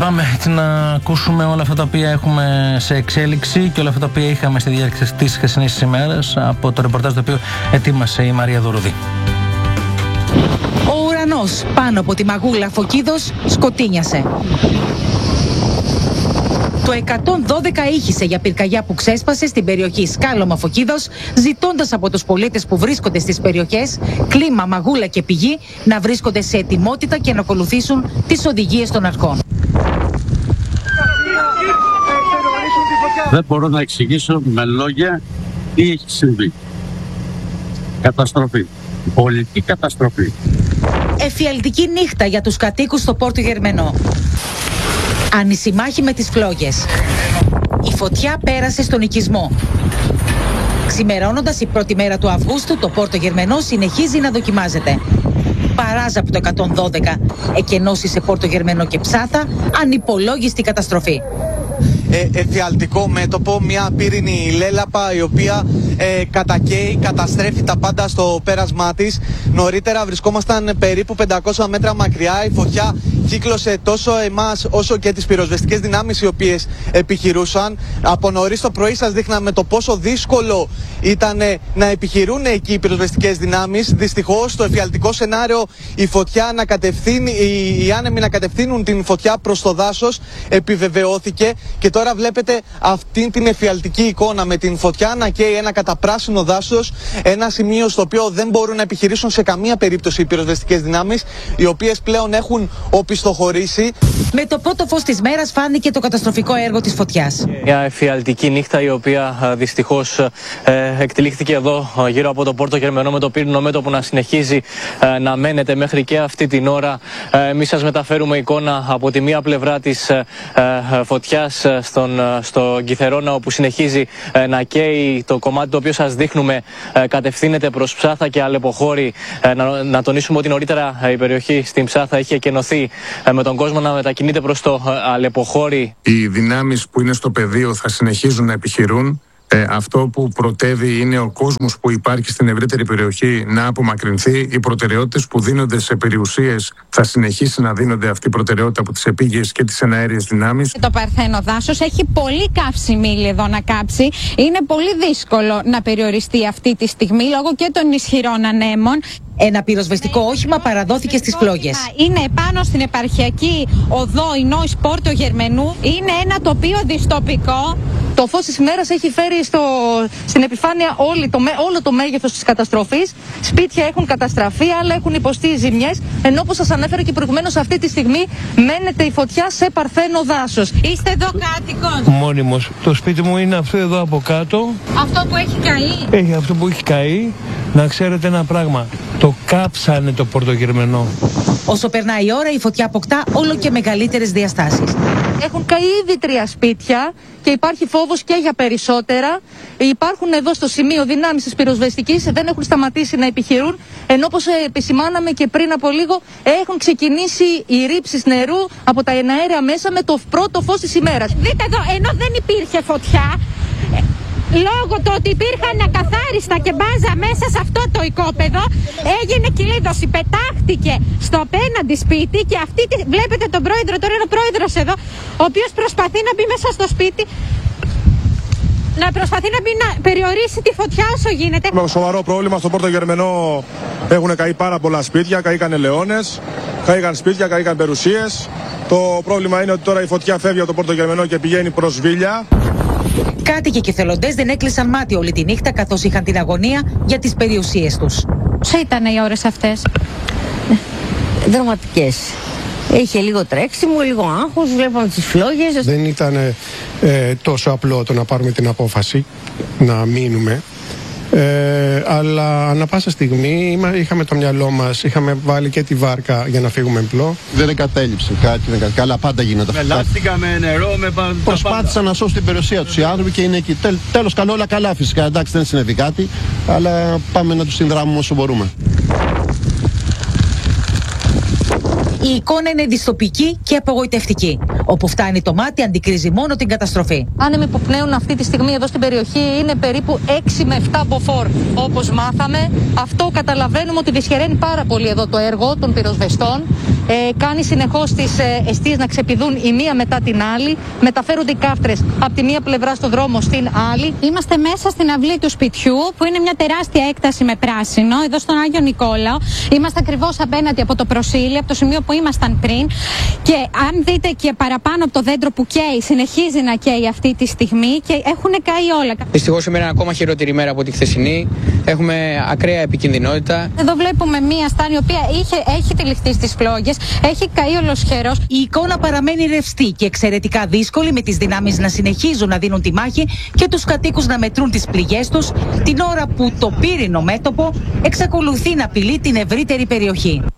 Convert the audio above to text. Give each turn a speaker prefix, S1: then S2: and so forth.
S1: πάμε να ακούσουμε όλα αυτά τα οποία έχουμε σε εξέλιξη και όλα αυτά τα οποία είχαμε στη διάρκεια της χθεσινής ημέρας από το ρεπορτάζ το οποίο ετοίμασε η Μαρία Δουρουδή.
S2: Ο ουρανός πάνω από τη Μαγούλα Φωκίδος σκοτίνιασε. Το 112 ήχησε για πυρκαγιά που ξέσπασε στην περιοχή Σκάλωμα Φωκίδος, ζητώντας από τους πολίτες που βρίσκονται στις περιοχές Κλίμα, Μαγούλα και Πηγή να βρίσκονται σε ετοιμότητα και να ακολουθήσουν τις οδηγίες των αρχών.
S3: Δεν μπορώ να εξηγήσω με λόγια τι έχει συμβεί. Καταστροφή. Πολιτική καταστροφή.
S2: Εφιαλτική νύχτα για τους κατοίκους στο Πόρτο Γερμενό. Ανησημάχη με τις φλόγες. Η φωτιά πέρασε στον οικισμό. Ξημερώνοντας η πρώτη μέρα του Αυγούστου, το Πόρτο Γερμενό συνεχίζει να δοκιμάζεται. Παράζα από το 112, εκενώσεις σε Πόρτο Γερμενό και Ψάθα, ανυπολόγιστη καταστροφή.
S4: Εφιαλτικό μέτωπο, μια πύρινη λέλαπα η οποία κατακαίει, καταστρέφει τα πάντα στο πέρασμά της. Νωρίτερα βρισκόμασταν περίπου 500 μέτρα μακριά. Η φωτιά κύκλωσε τόσο εμάς όσο και τις πυροσβεστικές δυνάμεις οι οποίες επιχειρούσαν. Από νωρίς το πρωί σας δείχναμε το πόσο δύσκολο ήταν να επιχειρούν εκεί οι πυροσβεστικές δυνάμεις. Δυστυχώς στο εφιαλτικό σενάριο η φωτιά να κατευθύνει, οι άνεμοι να κατευθύνουν την φωτιά προς το δάσος επιβεβαιώθηκε και τώρα βλέπετε αυτήν την εφιαλτική εικόνα με την φωτιά να καίει ένα καταπράσινο δάσος, ένα σημείο στο οποίο δεν μπορούν να επιχειρήσουν σε καμία περίπτωση οι πυροσβεστικές δυνάμεις, οι οποίες πλέον έχουν οπισθοχωρήσει.
S2: Με το πρώτο φως της μέρας φάνηκε το καταστροφικό έργο της φωτιάς.
S5: Μια εφιαλτική νύχτα η οποία δυστυχώς εκτελήχθηκε εδώ γύρω από το Πόρτο Γερμενό με το πύρινο μέτωπο να συνεχίζει να μένεται μέχρι και αυτή την ώρα. Εμείς σας μεταφέρουμε εικόνα από τη μία πλευρά της φωτιάς στο Κιθερώνα, όπου συνεχίζει να καίει. Το κομμάτι το οποίο σας δείχνουμε κατευθύνεται προς Ψάθα και Αλεποχώρη. Να τονίσουμε ότι νωρίτερα η περιοχή στην Ψάθα είχε εκενωθεί με τον κόσμο να μετακινείται προς το Αλεποχώρη.
S6: Οι δυνάμεις που είναι στο πεδίο θα συνεχίζουν να επιχειρούν. Αυτό που πρωτεύει είναι ο κόσμος που υπάρχει στην ευρύτερη περιοχή να απομακρυνθεί. Οι προτεραιότητες που δίνονται σε περιουσίες θα συνεχίσει να δίνονται αυτή η προτεραιότητα από τις επίγειες και τις εναέριες δυνάμεις.
S7: Το παρθένο δάσος έχει πολύ καύσιμη ύλη εδώ να κάψει. Είναι πολύ δύσκολο να περιοριστεί αυτή τη στιγμή λόγω και των ισχυρών ανέμων.
S2: Ένα πυροσβεστικό όχημα παραδόθηκε στις φλόγες.
S7: Είναι πάνω στην επαρχιακή οδό Ινόης Πόρτο Γερμενού. Είναι ένα τοπίο δυστοπικό.
S8: Το φως της ημέρας έχει φέρει στην επιφάνεια όλο το μέγεθος της καταστροφής. Σπίτια έχουν καταστραφεί, άλλα έχουν υποστεί ζημιές. Ενώ όπως σας ανέφερα και προηγουμένως, αυτή τη στιγμή μένεται η φωτιά σε παρθένο δάσος.
S7: Είστε εδώ κάτοικος?
S9: Μόνιμος. Το σπίτι μου είναι αυτό εδώ από κάτω.
S7: Αυτό που έχει καεί.
S9: Έχει αυτό που έχει καεί. Να ξέρετε ένα πράγμα. Το κάψανε το Πόρτο Γερμενό.
S2: Όσο περνάει η ώρα, η φωτιά αποκτά όλο και μεγαλύτερες διαστάσεις.
S8: Έχουν καεί ήδη 3 σπίτια και υπάρχει φόβος και για περισσότερα. Υπάρχουν εδώ στο σημείο δυνάμεις της πυροσβεστικής, δεν έχουν σταματήσει να επιχειρούν, ενώ όπως επισημάναμε και πριν από λίγο, έχουν ξεκινήσει οι ρήψεις νερού από τα εναέρια μέσα με το πρώτο φως της ημέρας.
S7: Δείτε εδώ, ενώ δεν υπήρχε φωτιά, λόγω του ότι υπήρχαν ακαθάριστα και μπάζα μέσα σε αυτό το οικόπεδο, έγινε κλείδωση, πετάχτηκε στο απέναντι σπίτι και βλέπετε τον πρόεδρο, τώρα είναι ο πρόεδρος εδώ, ο οποίος προσπαθεί να μπει μέσα στο σπίτι, να περιορίσει τη φωτιά όσο γίνεται.
S10: Με σοβαρό πρόβλημα στο Πόρτο Γερμενό έχουν καεί πάρα πολλά σπίτια, καήκαν ελαιώνες, καήκαν σπίτια, καήκαν περιουσίες. Το πρόβλημα είναι ότι τώρα η φωτιά φεύγει από το Πόρτο Γερμενό και πηγαίνει προς Βίλια.
S2: Κάτοικοι και θελοντές δεν έκλεισαν μάτι όλη τη νύχτα καθώς είχαν την αγωνία για τις περιουσίες τους.
S7: Ποια ήταν οι ώρες αυτές?
S11: Δραματικές. Είχε λίγο τρέξιμο, λίγο άγχος, βλέπαμε τις φλόγες.
S12: Δεν ήταν τόσο απλό το να πάρουμε την απόφαση να μείνουμε. Αλλά ανά πάσα στιγμή είχαμε το μυαλό μας, είχαμε βάλει και τη βάρκα για να φύγουμε εμπλό.
S13: Δεν εγκατέλειψε κάτι, καλά πάντα γίνεται αυτό.
S3: Με λάστικα, με νερό, με πάντα.
S13: Προσπάθησαν να σώσουν την περιουσία τους οι άνθρωποι και είναι εκεί. Τέλος καλό, όλα καλά φυσικά. Εντάξει, δεν συνέβη κάτι, αλλά πάμε να τους συνδράμουμε όσο μπορούμε.
S2: Η εικόνα είναι δυστοπική και απογοητευτική. Όπου φτάνει το μάτι, αντικρίζει μόνο την καταστροφή.
S8: Άνεμοι που πνέουν αυτή τη στιγμή εδώ στην περιοχή είναι περίπου 6 με 7 μποφόρ. Όπως μάθαμε, αυτό καταλαβαίνουμε ότι δυσχεραίνει πάρα πολύ εδώ το έργο των πυροσβεστών. κάνει συνεχώς τις εστίες να ξεπηδούν η μία μετά την άλλη. Μεταφέρονται οι κάφτρες από τη μία πλευρά στο δρόμο στην άλλη.
S7: Είμαστε μέσα στην αυλή του σπιτιού, που είναι μια τεράστια έκταση με πράσινο, εδώ στον Άγιο Νικόλαο. Είμαστε ακριβώς απέναντι από το προσήλιο, από το σημείο που ήμασταν πριν. Και αν δείτε και παραπάνω από το δέντρο που καίει, συνεχίζει να καίει αυτή τη στιγμή και έχουν καεί όλα.
S14: Δυστυχώς σήμερα είναι ακόμα χειρότερη ημέρα από τη χθεσινή. Έχουμε ακραία επικινδυνότητα.
S7: Εδώ βλέπουμε μία στάνη η οποία έχει τυλιχθεί στις φλόγες, έχει καεί ολοσχερός.
S2: Η εικόνα παραμένει ρευστή και εξαιρετικά δύσκολη, με τις δυνάμεις να συνεχίζουν να δίνουν τη μάχη και τους κατοίκους να μετρούν τις πληγές τους, την ώρα που το πύρινο μέτωπο εξακολουθεί να απειλεί την ευρύτερη περιοχή.